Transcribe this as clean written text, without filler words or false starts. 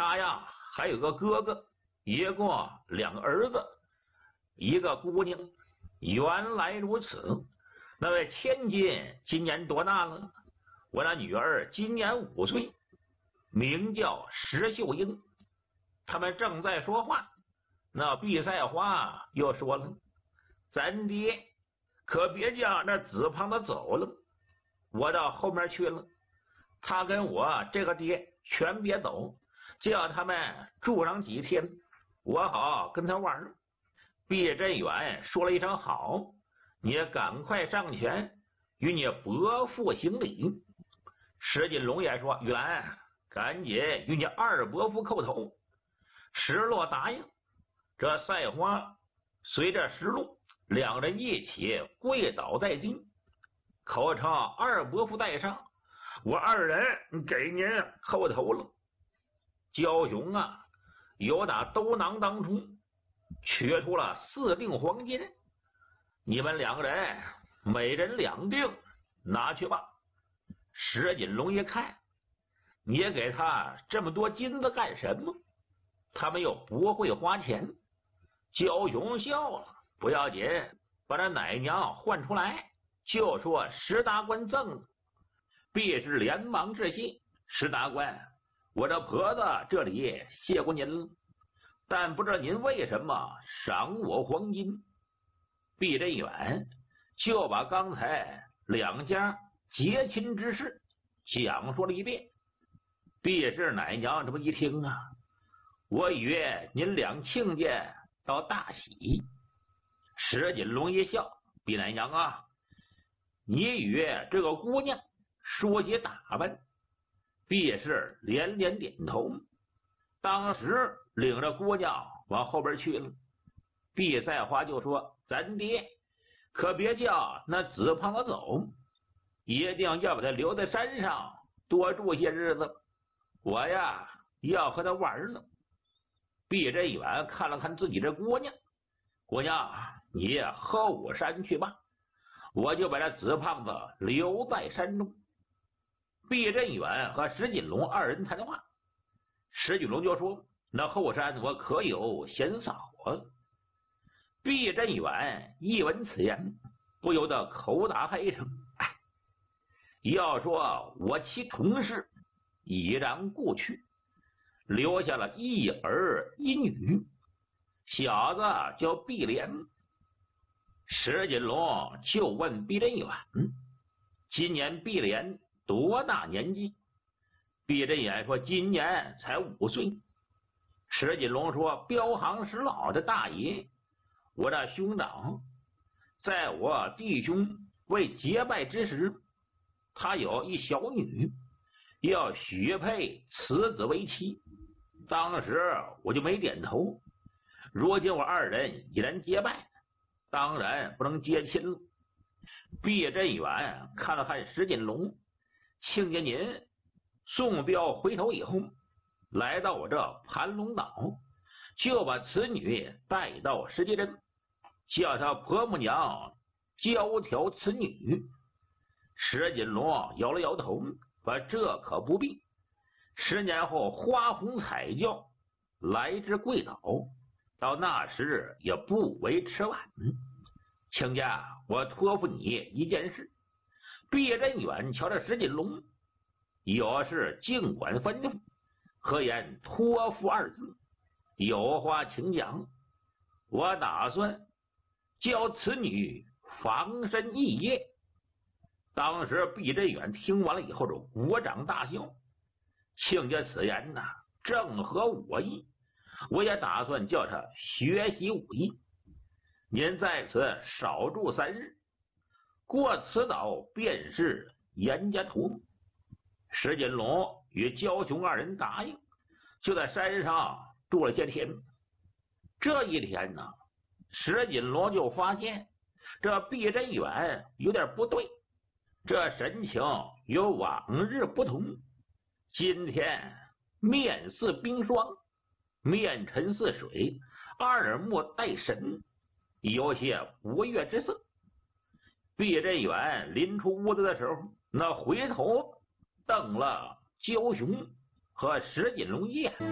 他呀还有个哥哥，一共2个儿子，一个姑娘。原来如此。那位千金今年多大了？我那女儿今年5岁，名叫石秀英。他们正在说话，那毕赛花又说了：“咱爹可别叫那紫胖子走了，我到后面去了。他跟我这个爹全别走，叫他们住上几天，我好跟他玩。”毕振远说了一声好，你赶快上前与你伯父行礼。石锦龙也说：“远，赶紧与你二伯父叩头。”石洛答应。这赛花随着石洛2人一起跪倒在地，口称二伯父在上，我2人给您叩头了。焦雄啊，由打兜囊当中取出了4锭黄金，你们2个人每人2锭，拿去吧。石锦龙一看，你给他这么多金子干什么？他们又不会花钱。焦雄笑了：“不要紧，把这奶娘换出来，就说石大官赠的。”毕氏连忙致谢：“石大官，我这婆子这里谢过您了，但不知道您为什么赏我黄金。”毕振远就把刚才2家结亲之事讲说了一遍。毕氏奶娘这么一听啊，我以为您俩亲家到大喜。石锦龙一笑：“毕奶娘啊，你与这个姑娘说些打扮。”毕氏连连点头，当时领着姑娘往后边去了。毕赛花就说：“咱爹可别叫那紫胖子走，一定要把他留在山上多住些日子，我呀要和他玩呢。”毕振远看了看自己这姑娘：“姑娘，你后山去吧，我就把这紫胖子留在山中。”毕振远和石锦龙2人谈话，石锦龙就说：“那后山我可有贤嫂啊。”毕振远一闻此言，不由得口打黑声：“哎，要说我其同事已然故去，留下了1儿1女，小子叫毕莲。”石锦龙就问毕振远：“今年毕莲多大年纪？”毕振远说：“今年才5岁。”石锦龙说：“彪行石老的大爷，我这兄长，在我弟兄未结拜之时，他有一小女，要许配此子为妻。当时我就没点头。如今我2人已然结拜，当然不能接亲了。”毕振远看了看石锦龙：“亲家您宋彪回头以后，来到我这盘龙岛，就把此女带到石碣镇，叫他婆母娘教条此女。”石锦龙摇了摇头，说：“这可不必。10年后花红彩轿来至贵岛，到那时也不为迟晚。亲家，我托付你一件事。”毕振远瞧着石锦龙，有事尽管吩咐，何言托付2字？有话请讲。我打算教此女防身一夜。当时毕振远听完了以后就鼓掌大笑：“亲家此言呐，正合我意，我也打算叫他学习武艺。您在此少住3日，过此岛便是严家图。”石锦龙与焦雄2人答应，就在山上住了些天。这一天呢，石锦龙就发现这毕振远有点不对，这神情与往日不同。今天面似冰霜，面沉似水，耳目带神，有些不悦之色。毕振远临出屋子的时候，那回头瞪了焦雄和石锦龙一眼。